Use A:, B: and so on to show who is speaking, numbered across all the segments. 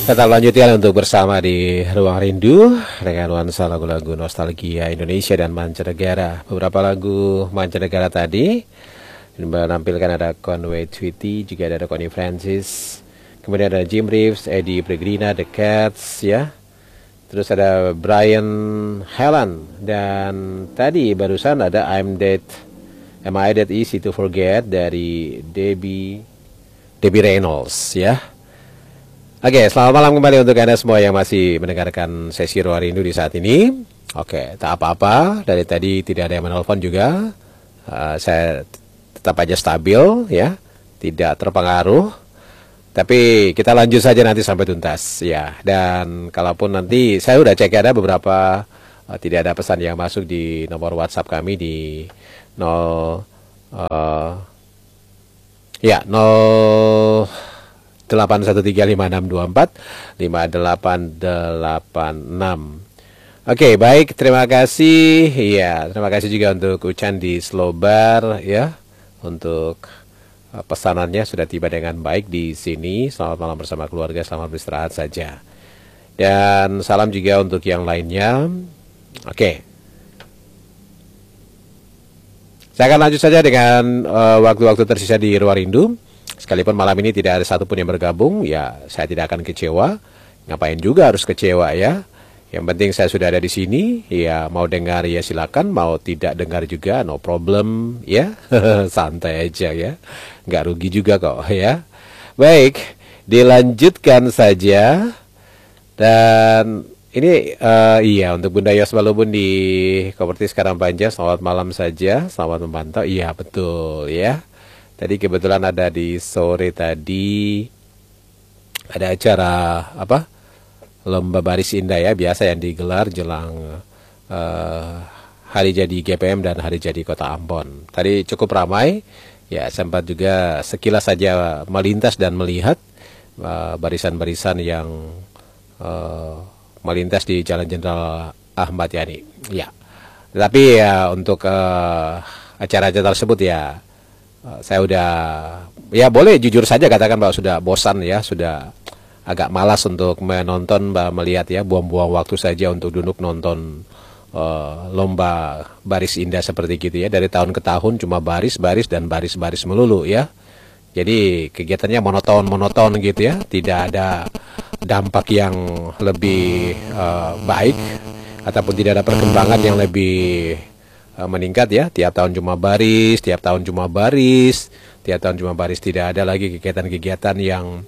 A: Tetap lanjutkan untuk bersama di Ruang Rindu dengan nuansa lagu-lagu nostalgia Indonesia dan mancanegara. Beberapa lagu mancanegara tadi menampilkan ada Conway Twitty, juga ada Connie Francis, kemudian ada Jim Reeves, Eddie Pregrina, The Cats, ya. Terus ada Brian Helen, dan tadi barusan ada Am I That Easy to Forget dari Debbie Reynolds, ya. Oke, selamat malam kembali untuk Anda semua yang masih mendengarkan sesi Ruang Rindu di saat ini. Oke, tak apa-apa, dari tadi tidak ada yang menelpon juga. Saya tetap aja stabil, ya, tidak terpengaruh. Tapi kita lanjut saja nanti sampai tuntas, ya. Dan kalaupun nanti saya udah cek ada beberapa tidak ada pesan yang masuk di nomor WhatsApp kami di 081356245886. Oke, baik, terima kasih. Ya, terima kasih juga untuk Ucan di Slobar, ya, untuk pesanannya sudah tiba dengan baik di sini. Selamat malam bersama keluarga, selamat beristirahat saja. Dan salam juga untuk yang lainnya. Oke. Saya akan lanjut saja dengan waktu-waktu tersisa di Ruang Rindu. Sekalipun malam ini tidak ada satupun yang bergabung, ya saya tidak akan kecewa. Ngapain juga harus kecewa, ya. Yang penting saya sudah ada di sini, ya mau dengar ya silakan, mau tidak dengar juga no problem, ya. Santai aja, ya. Nggak rugi juga kok, ya. Baik, dilanjutkan saja. Dan ini iya untuk Bunda Yos Balubun di Kopertis Karangpanjang, selamat malam saja, selamat memantau. Iya betul, ya. Tadi kebetulan ada di sore tadi ada acara apa? Lomba Baris Indah, ya, biasa yang digelar jelang hari jadi GPM dan hari jadi Kota Ambon. Tadi cukup ramai, ya, sempat juga sekilas saja melintas dan melihat barisan-barisan yang melintas di Jalan Jenderal Ahmad Yani. Ya. Tetapi ya untuk acara-acara tersebut ya saya udah, ya boleh jujur saja katakan bahwa sudah bosan, ya, sudah agak malas untuk menonton, melihat, ya, buang-buang waktu saja untuk duduk nonton lomba baris indah seperti gitu, ya. Dari tahun ke tahun cuma baris dan baris melulu, ya. Jadi kegiatannya monoton gitu, ya. Tidak ada dampak yang lebih baik ataupun tidak ada perkembangan yang lebih meningkat, ya. Tiap tahun cuma baris, tidak ada lagi kegiatan-kegiatan yang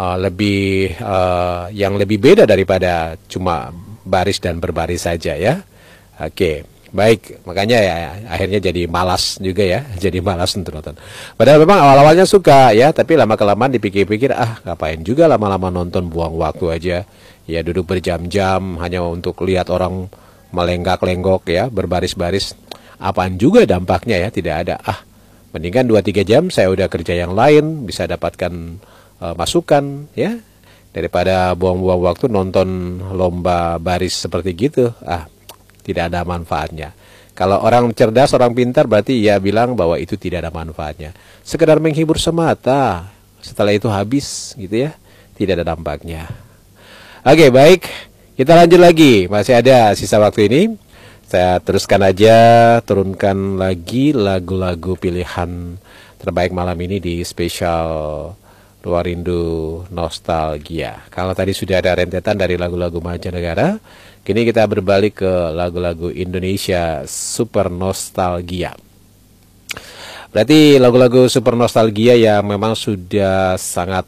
A: lebih beda daripada cuma baris dan berbaris saja, ya. Oke, baik, makanya ya akhirnya jadi malas juga, ya, jadi malas untuk nonton. Padahal memang awal-awalnya suka, ya, tapi lama-kelamaan dipikir-pikir, ngapain juga lama-lama nonton, buang waktu aja, ya, duduk berjam-jam hanya untuk lihat orang melenggak-lenggok, ya, berbaris-baris. Apaan juga dampaknya, ya, tidak ada. Mendingan 2-3 jam saya udah kerja yang lain, bisa dapatkan masukan, ya, daripada buang-buang waktu nonton lomba baris seperti gitu. Tidak ada manfaatnya. Kalau orang cerdas, orang pintar, berarti ia bilang bahwa itu tidak ada manfaatnya. Sekedar menghibur semata, setelah itu habis, gitu, ya, tidak ada dampaknya. Oke, baik, kita lanjut lagi. Masih ada sisa waktu ini. Saya teruskan aja, turunkan lagi lagu-lagu pilihan terbaik malam ini di spesial Ruang Rindu Nostalgia. Kalau tadi sudah ada rentetan dari lagu-lagu mancanegara, kini kita berbalik ke lagu-lagu Indonesia Super Nostalgia. Berarti lagu-lagu Super Nostalgia yang memang sudah sangat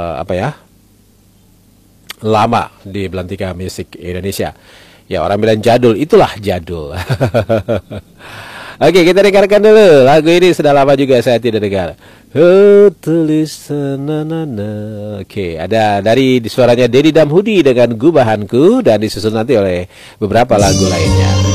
A: lama di belantika musik Indonesia. Ya, orang bilang jadul, itulah jadul. Oke, kita dengarkan dulu. Lagu ini sudah lama juga saya tidak dengar. Oke, ada dari suaranya Deddy Damhudi dengan Gubahanku, dan disusul nanti oleh beberapa lagu lainnya.